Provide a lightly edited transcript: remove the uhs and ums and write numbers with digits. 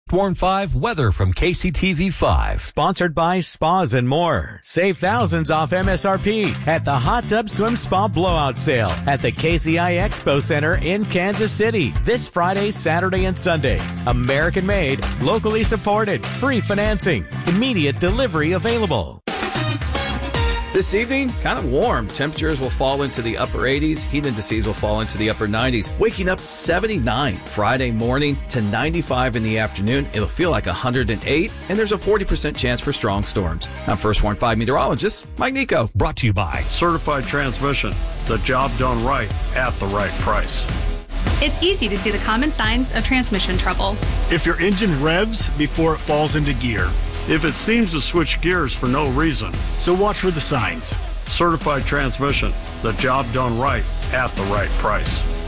Warn 5 weather from KCTV 5. Sponsored by Spas and More. Save thousands off MSRP at the Hot Tub Swim Spa Blowout Sale at the KCI Expo Center in Kansas City this Friday, Saturday, and Sunday. American made, locally supported, free financing, immediate delivery available. This evening, kind of warm. Temperatures will fall into the upper 80s. Heat indices will fall into the upper 90s. Waking up 79 Friday morning to 95 in the afternoon. It'll feel like 108, and there's a 40% chance for strong storms. I'm First Warn 5 meteorologist Mike Nico. Brought to you by Certified Transmission. The job done right at the right price. It's easy to see the common signs of transmission trouble. If your engine revs before it falls into gear. If it seems to switch gears for no reason. So watch for the signs. Certified Transmission. The job done right at the right price.